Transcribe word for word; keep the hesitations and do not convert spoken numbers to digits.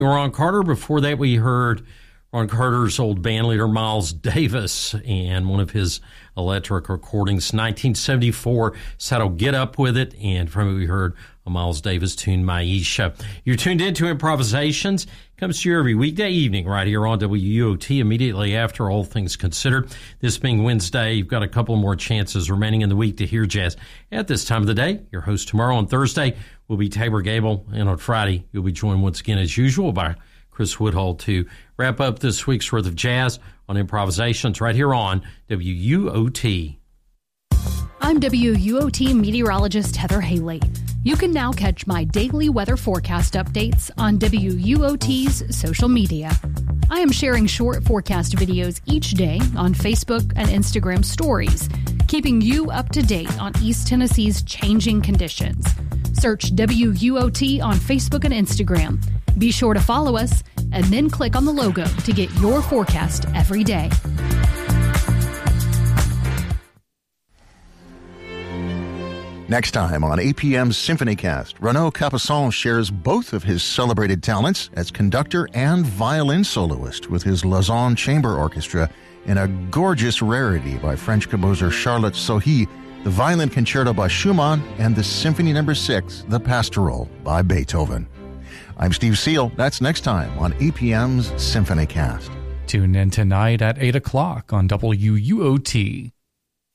Ron Carter. Before that, we heard Ron Carter's old bandleader Miles Davis and one of his electric recordings, nineteen seventy-four, title Get Up With It, and from it we heard a Miles Davis tune, Maisha. You're tuned into Improvisations. Comes to you every weekday evening right here on W U O T immediately after All Things Considered. This being Wednesday, you've got a couple more chances remaining in the week to hear jazz at this time of the day. Your host tomorrow on Thursday will be Tabor Gable, and on Friday you'll be joined once again as usual by Chris Woodhull to wrap up this week's worth of jazz on Improvisations right here on W U O T. I'm W U O T meteorologist Heather Haley. You can now catch my daily weather forecast updates on W U O T's social media. I am sharing short forecast videos each day on Facebook and Instagram stories, keeping you up to date on East Tennessee's changing conditions. Search W U O T on Facebook and Instagram. Be sure to follow us and then click on the logo to get your forecast every day. Next time on A P M's SymphonyCast, Renaud Capuçon shares both of his celebrated talents as conductor and violin soloist with his Lausanne Chamber Orchestra in a gorgeous rarity by French composer Charlotte Sohi, the Violin Concerto by Schumann, and the Symphony Number six, The Pastoral by Beethoven. I'm Steve Seal. That's next time on A P M's SymphonyCast. Tune in tonight at eight o'clock on W U O T.